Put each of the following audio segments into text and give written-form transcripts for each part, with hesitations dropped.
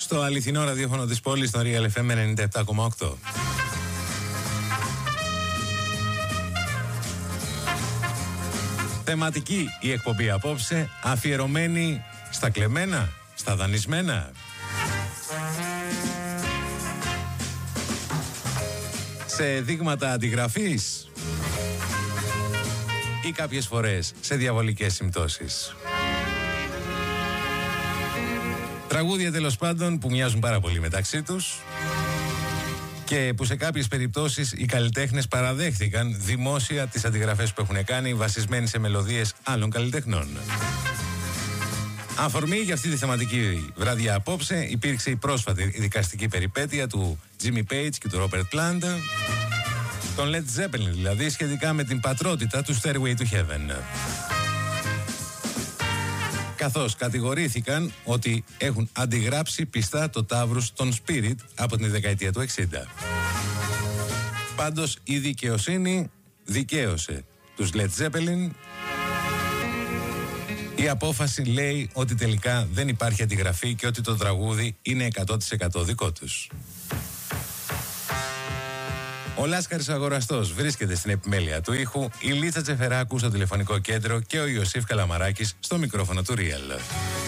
Στο αληθινό ραδιόφωνο της πόλης, στο Real FM 97,8. Θεματική η εκπομπή απόψε, αφιερωμένη στα κλεμμένα, στα δανεισμένα. Σε δείγματα αντιγραφής ή κάποιες φορές σε διαβολικές συμπτώσεις. Τραγούδια τέλος πάντων που μοιάζουν πάρα πολύ μεταξύ τους και που σε κάποιες περιπτώσεις οι καλλιτέχνες παραδέχθηκαν δημόσια τις αντιγραφές που έχουν κάνει βασισμένοι σε μελωδίες άλλων καλλιτεχνών. Αφορμή για αυτή τη θεματική βραδιά απόψε υπήρξε η πρόσφατη δικαστική περιπέτεια του Jimmy Page και του Robert Plant, τον Led Zeppelin δηλαδή, σχετικά με την πατρότητα του Stairway to Heaven. Καθώς κατηγορήθηκαν ότι έχουν αντιγράψει πιστά το Taurus των Spirit από την δεκαετία του 60. Πάντως η δικαιοσύνη δικαίωσε τους Led Zeppelin. Η απόφαση λέει ότι τελικά δεν υπάρχει αντιγραφή και ότι το τραγούδι είναι 100% δικό τους. Ο Λάσκαρης Αγοραστός βρίσκεται στην επιμέλεια του ήχου, η Λίτσα Τζεφεράκου στο τηλεφωνικό κέντρο και ο Ιωσήφ Καλαμαράκης στο μικρόφωνο του Real.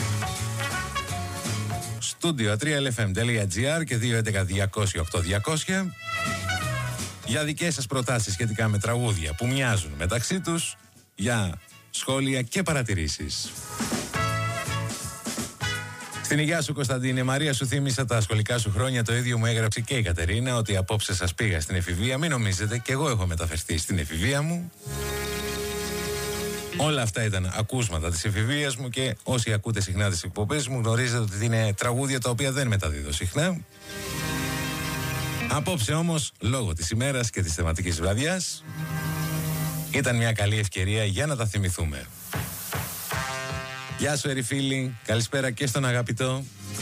Στούντιο 3lfm.gr και 211-200-8200 για δικές σας προτάσεις σχετικά με τραγούδια που μοιάζουν μεταξύ τους, για σχόλια και παρατηρήσεις. Στην υγεία σου, Κωνσταντίνε. Μαρία, σου θύμισα τα σχολικά σου χρόνια. Το ίδιο μου έγραψε και η Κατερίνα, ότι απόψε σας πήγα στην εφηβεία. Μην νομίζετε, και εγώ έχω μεταφερθεί στην εφηβεία μου. Όλα αυτά ήταν ακούσματα της εφηβείας μου και όσοι ακούτε συχνά τις εκπομπές μου γνωρίζετε ότι είναι τραγούδια τα οποία δεν μεταδίδω συχνά. Απόψε όμως, λόγω της ημέρας και της θεματικής βραδιάς, ήταν μια καλή ευκαιρία για να τα θυμηθούμε. Γεια σου Ερυφίλη, καλησπέρα και στον αγαπητό.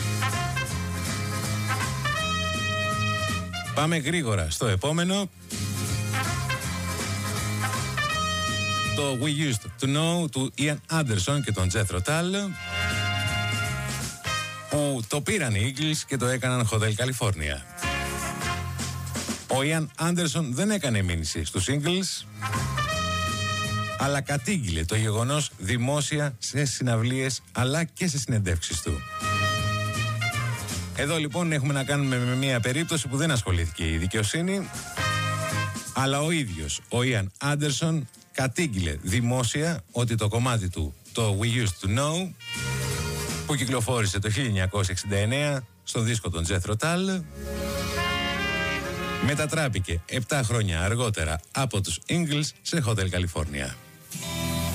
Πάμε γρήγορα στο επόμενο. Το We Used to Know του Ian Anderson και τον Jethro Tull, που το πήραν οι Eagles και το έκαναν Hotel California. Ο Ian Anderson δεν έκανε μήνυση στους Eagles, αλλά κατήγγειλε το γεγονός δημόσια σε συναυλίες αλλά και σε συνεντεύξεις του. Εδώ λοιπόν έχουμε να κάνουμε με μια περίπτωση που δεν ασχολήθηκε η δικαιοσύνη, αλλά ο ίδιος ο Ιαν Άντερσον κατήγγειλε δημόσια ότι το κομμάτι του, το We Used to Know, που κυκλοφόρησε το 1969 στον δίσκο των Jethro Tull, μετατράπηκε 7 χρόνια αργότερα από τους Eagles σε Hotel California.